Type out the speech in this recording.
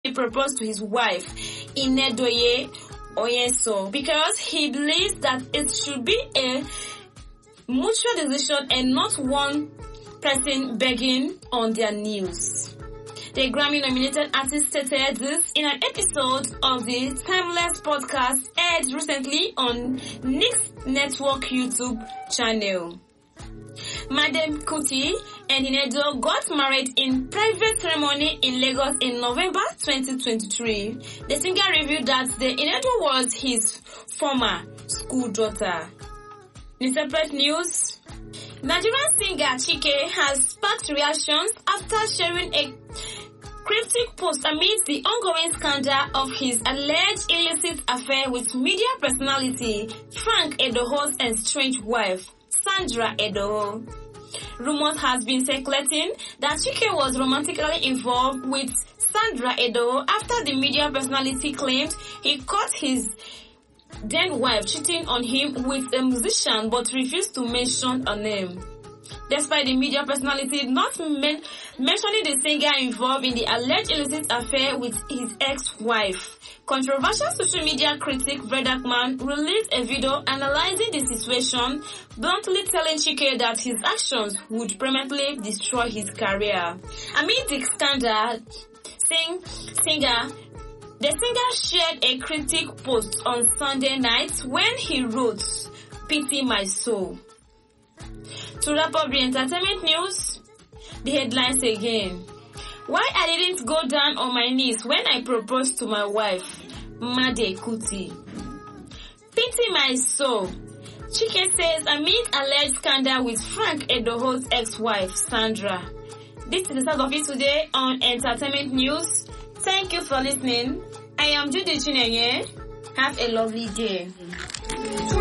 he proposed to his wife, Inedoye Oyeso, because he believes that it should be a mutual decision and not one person begging on their knees. The Grammy-nominated artist stated this in an episode of the Timeless podcast aired recently on Nick's Network YouTube channel. Madam Kuti and Inedo got married in private ceremony in Lagos in November 2023. The singer revealed that the Inedo was his former school daughter. In separate news, Nigerian singer Chike has sparked reactions after sharing a cryptic post amidst the ongoing scandal of his alleged illicit affair with media personality Frank Edoho's estranged wife, Sandra Edoho. Rumors has been circulating that Chike was romantically involved with Sandra Edoho after the media personality claimed he caught his then wife cheating on him with a musician but refused to mention a name. Despite the media personality not mentioning the singer involved in the alleged illicit affair with his ex-wife, controversial social media critic Bredakman released a video analyzing the situation, bluntly telling Chike that his actions would permanently destroy his career. Amid the scandal, the singer shared a cryptic post on Sunday night when he wrote, "Pity my soul." To wrap up the entertainment news, the headlines again. Why I didn't go down on my knees when I proposed to my wife, Made Kuti. Pity my soul. Chike says amid alleged scandal with Frank Edoho's ex-wife, Sandra. This is the start of it today on Entertainment News. Thank you for listening. I am Judy Chinenye. Have a lovely day.